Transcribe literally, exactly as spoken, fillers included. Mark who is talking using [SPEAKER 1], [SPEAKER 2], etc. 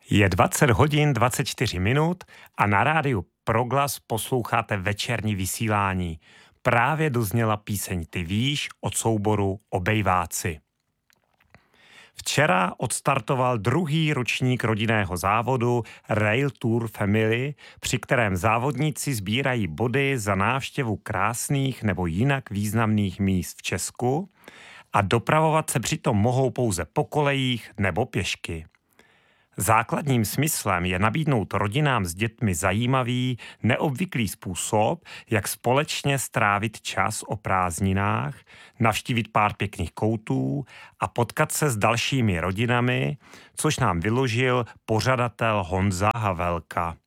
[SPEAKER 1] Je dvacet hodin dvacet čtyři minut a na rádiu Proglas posloucháte večerní vysílání. Právě dozněla píseň Ty víš od souboru Obejváci. Včera odstartoval druhý ročník rodinného závodu Rail Tour Family, při kterém závodníci sbírají body za návštěvu krásných nebo jinak významných míst v Česku a dopravovat se přitom mohou pouze po kolejích nebo pěšky. Základním smyslem je nabídnout rodinám s dětmi zajímavý, neobvyklý způsob, jak společně strávit čas o prázdninách, navštívit pár pěkných koutů a potkat se s dalšími rodinami, což nám vyložil pořadatel Honza Havelka.